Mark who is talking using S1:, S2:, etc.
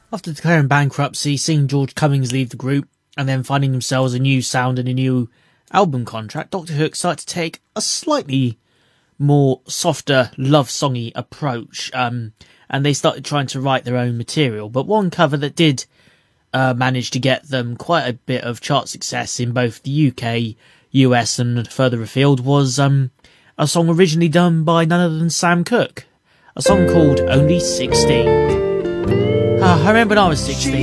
S1: After declaring bankruptcy, seeing George Cummings leave the group, and then finding themselves a new sound and a new album contract, Dr. Hook started to take a slightly more softer, love-songy approach, and they started trying to write their own material. But one cover that did manage to get them quite a bit of chart success in both the UK, US and further afield was a song originally done by none other than Sam Cooke, a song called Only 16. I remember when I was 16